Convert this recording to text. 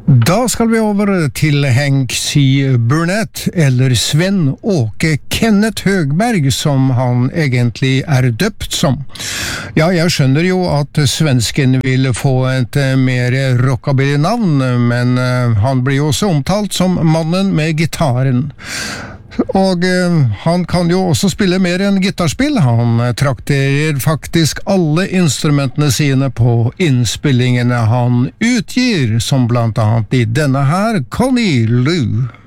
Da skal vi over til Hank C. Burnett, eller Sven Åke Kenneth Høgberg, som han egentlig er døpt som. Ja, jeg skjønner jo at svensken vil få et mer rockabilly-navn, men han blir jo også omtalt som mannen med gitaren. Og han kan jo også spille mer enn gitarspill. Han trakterer faktisk alle instrumentene sine på innspillingene han utgir, som blant annet i denne her, Connie Lou.